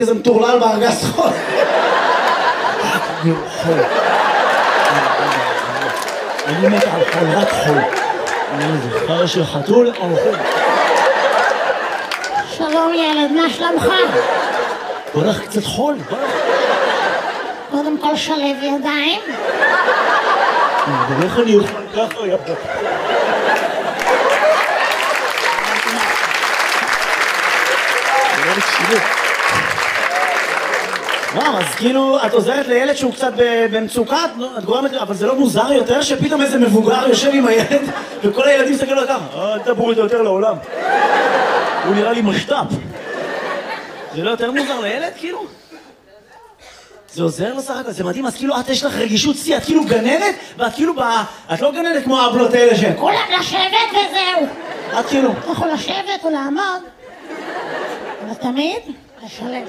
איזה מטורלל בארגז חול. חול. אני מת על חול, רק חול. זה חרא של חתול או חול? שלום ילד, מה שלומך? בוא לך קצת חול, בוא לך. קודם כל שלב ידיים. איך אני אוכל ככה יפה. וואו, אז כאילו, את עוזרת לילד שהוא קצת במצוקה, את גורמת, אבל זה לא מוזר יותר שפתאום איזה מבוגר יושב עם הילד וכל הילדים מסתכלים לו ככה, אל תבואו איתו יותר לעולם. הוא נראה לי משת"פ. זה לא יותר מוזר לילד, כאילו? זה עוזר לו סך הכל, זה מדהים, אז כאילו את יש לך רגישות שיא, את כאילו גננת, ואת כאילו את לא גננת כמו האבלות האלה שהן. כולם לשבת וזהו. את כאילו. אתה יכול לשבת או לעמוד, אבל תמיד לשלב.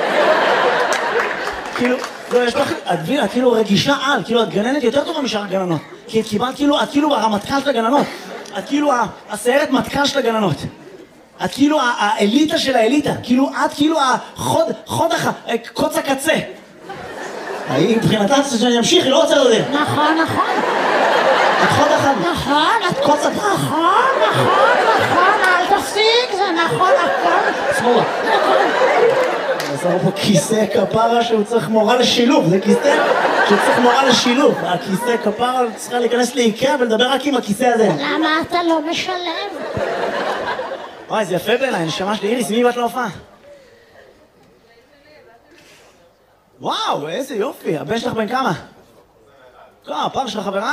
כאילו, לא, יש לך, את מבינה, את כאילו רגישה על, כאילו את גננת יותר טובה משאר הגננות. כי את קיבלת כאילו, את כאילו הרמטכ"ל של הגננות. את כאילו הסיירת מטכ"ל של הגננות. את כאילו האליטה של האליטה. כאילו, את כאילו קוץ הקצה. מבחינתה שאני אמשיך, היא לא רוצה לדבר. נכון, נכון. את חוד אחד. נכון, את קוץ הקצה. נכון, אל תפסיק, זה נכון, הכל. שמאלה. עזר פה כיסא כפרה שהוא צריך מורה לשילוב, זה כיסא שהוא צריך מורה לשילוב. הכיסא כפרה צריכה להיכנס לאיקאה ולדבר רק עם הכיסא הזה. למה אתה לא משלב? וואי, זה יפה בעיניי, נשמה שלי. איריס, מי באת להופעה? וואו, איזה יופי. הבן שלך בן כמה? הפעם שלך חברה?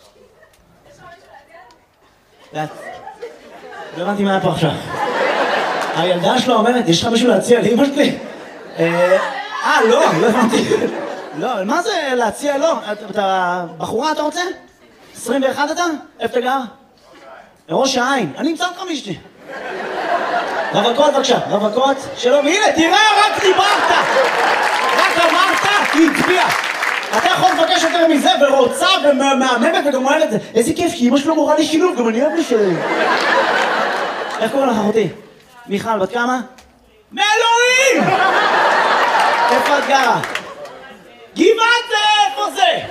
לא הבנתי מה היה פה עכשיו. הילדה שלו אומרת, יש לך מישהו להציע לאמא שלי? לא הבנתי. לא, מה זה להציע? לא. אתה בחורה אתה רוצה? 21 אתה? איפה אתה גר? ראש העין. אני אמצא אותך מישתי. רווקות בבקשה, רווקות. שלום, הנה, תראה, רק דיברת. רק אמרת, היא הצביעה. אתה יכול לבקש יותר מזה, ורוצה, ומהממת, וגם אומרת את זה. איזה כיף, כי אמא שלו מורה לי שילוב, גם אני אוהב לשלב. איך קוראים לך, אחותי? מיכל, בת כמה? מאלוהים! איפה את גרה? גבעת זה, איפה זה?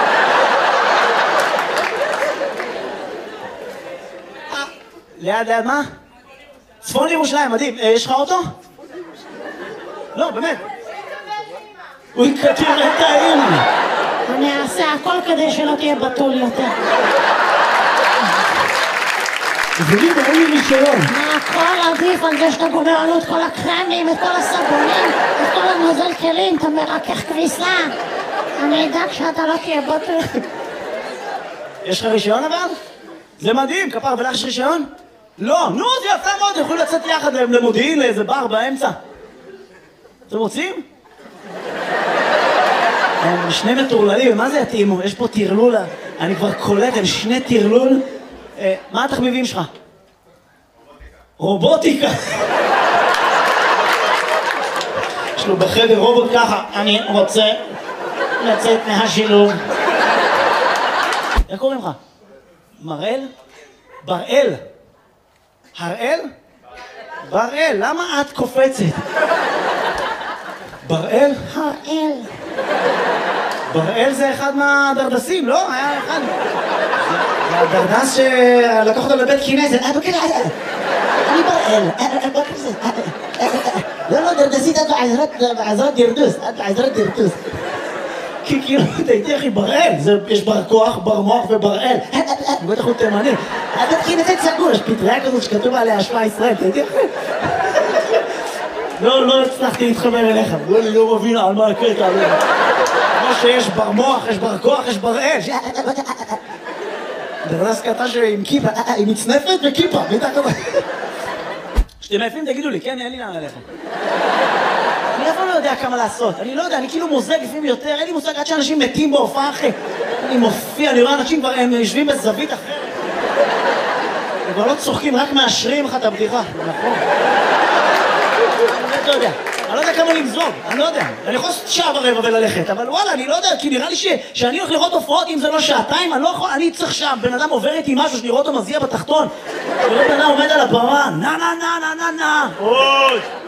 ליד מה? צפון ירושלים, מדהים. יש לך אוטו? לא, באמת. הוא יקטיר את האמא. אני אעשה הכל כדי שלא תהיה בתול יותר. תגידי, אין לי רישיון. הכל עדיף על זה שאתה גומר לנו את כל הקרמים, את כל הסבונים, את כל הנוזל כלים, אתה מרכך כביסה. אני אדאג שאתה לא תהיה בתול. יש לך רישיון אבל? זה מדהים, כפר, ולך יש רישיון? לא, נו, זה יפה מאוד, יכולים לצאת יחד למודיעין, לאיזה בר באמצע. אתם רוצים? הם שני מטורללים, מה זה יתאימו? יש פה תרלול, אני כבר קולט, הם שני תרלול. מה התחביבים שלך? רובוטיקה. יש לו בחדר רובוט ככה, אני רוצה לצאת מהשילוב. איך קוראים לך? מראל? בראל. הראל? בראל, למה את קופצת? בראל? הראל. בראל זה אחד מהדרדסים, לא? היה אחד. זה הדרדס שלקח אותו לבית כנסת. אני בראל. לא, דרדסית, את בעזרת דרדוס. את בעזרת דרדוס. כי כאילו, תהייתי אחי, בראל. יש בר כוח, בר מוח ובראל. בטח הוא תימני. בית כנסת סגור, יש פטריה כזאת שכתוב עליה השפעה ישראל. תהייתי אחי. לא הצלחתי להתחבר אליך. אני לא מבין על מה הקטע. כמו שיש בר מוח, יש בר כוח, יש בראל. דרדס קטן עם כיפה, עם מצנפת וכיפה. כשאתם עייפים תגידו לי, כן? אין לי לאן עליכם. אני אף פעם לא יודע כמה לעשות. אני לא יודע, אני כאילו מוזג לפעמים יותר. אין לי מושג עד שאנשים מתים בהופעה אחרי. אני מופיע, אני רואה אנשים כבר, הם יושבים בזווית אחרת. הם כבר לא צוחקים, רק מאשרים לך את הבדיחה. נכון. אני לא יודע. אני לא יודע כמה למזוג, אני לא יודע. אני יכול לעשות שעה ורבע וללכת, אבל וואלה, אני לא יודע, כי נראה לי שאני הולך לראות הופעות, אם זה לא שעתיים, אני לא יכול, אני צריך שם, בן אדם עובר איתי משהו, שאני רואה אותו מזיע בתחתון, ולא בן אדם עומד על הבמה, נה נה נה נה נה נה. אוי!